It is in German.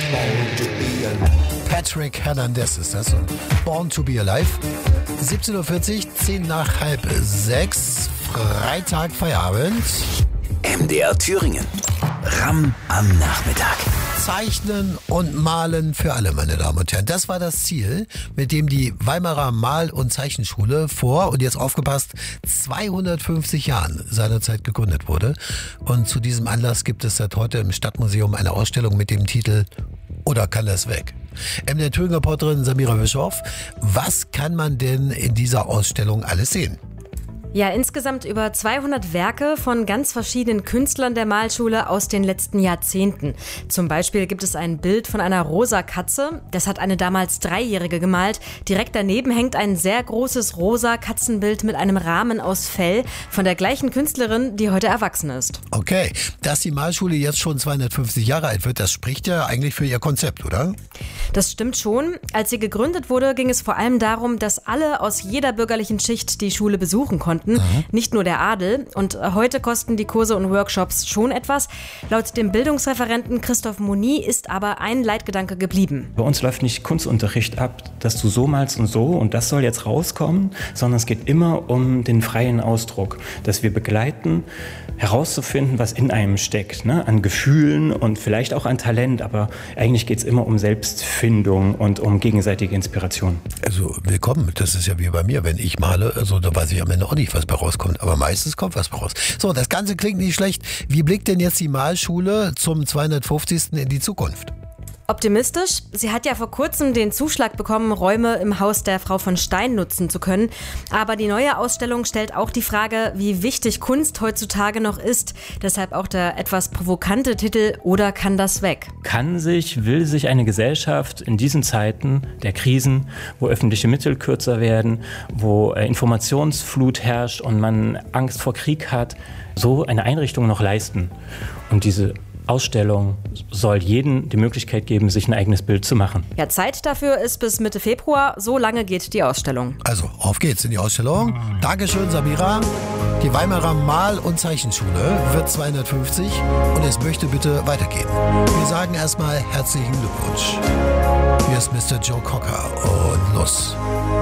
Patrick Hernandez ist das. Born to be Alive. 17.40 Uhr, 10 nach halb 6. Freitag, Feierabend. MDR Thüringen. Ramm am Nachmittag. Zeichnen und Malen für alle, meine Damen und Herren. Das war das Ziel, mit dem die Weimarer Mal- und Zeichenschule vor, und jetzt aufgepasst, 250 Jahren seinerzeit gegründet wurde. Und zu diesem Anlass gibt es seit heute im Stadtmuseum eine Ausstellung mit dem Titel Oder kann das weg? MDR Thüringen-Reporterin Samira Bischoff, was kann man denn in dieser Ausstellung alles sehen? Ja, insgesamt über 200 Werke von ganz verschiedenen Künstlern der Malschule aus den letzten Jahrzehnten. Zum Beispiel gibt es ein Bild von einer rosa Katze. Das hat eine damals 3-Jährige gemalt. Direkt daneben hängt ein sehr großes rosa Katzenbild mit einem Rahmen aus Fell von der gleichen Künstlerin, die heute erwachsen ist. Okay, dass die Malschule jetzt schon 250 Jahre alt wird, das spricht ja eigentlich für ihr Konzept, oder? Das stimmt schon. Als sie gegründet wurde, ging es vor allem darum, dass alle aus jeder bürgerlichen Schicht die Schule besuchen konnten. Nicht nur der Adel. Und heute kosten die Kurse und Workshops schon etwas. Laut dem Bildungsreferenten Christoph Moni ist aber ein Leitgedanke geblieben. Bei uns läuft nicht Kunstunterricht ab, dass du so malst und das soll jetzt rauskommen, sondern es geht immer um den freien Ausdruck, dass wir begleiten, herauszufinden, was in einem steckt, ne? An Gefühlen und vielleicht auch an Talent, aber eigentlich geht es immer um Selbstfindung und um gegenseitige Inspiration. Also willkommen, das ist ja wie bei mir, wenn ich male, also da weiß ich am Ende auch nicht, was bei rauskommt, aber meistens kommt was bei raus. So, das Ganze klingt nicht schlecht. Wie blickt denn jetzt die Malschule zum 250. in die Zukunft? Optimistisch. Sie hat ja vor kurzem den Zuschlag bekommen, Räume im Haus der Frau von Stein nutzen zu können. Aber die neue Ausstellung stellt auch die Frage, wie wichtig Kunst heutzutage noch ist. Deshalb auch der etwas provokante Titel Oder kann das weg? Will sich eine Gesellschaft in diesen Zeiten der Krisen, wo öffentliche Mittel kürzer werden, wo Informationsflut herrscht und man Angst vor Krieg hat, so eine Einrichtung noch leisten? Und diese Ausstellung soll jedem die Möglichkeit geben, sich ein eigenes Bild zu machen. Ja, Zeit dafür ist bis Mitte Februar. So lange geht die Ausstellung. Also, auf geht's in die Ausstellung. Dankeschön, Samira. Die Weimarer Mal- und Zeichenschule wird 250 und es möchte bitte weitergehen. Wir sagen erstmal herzlichen Glückwunsch. Hier ist Mr. Joe Cocker und los.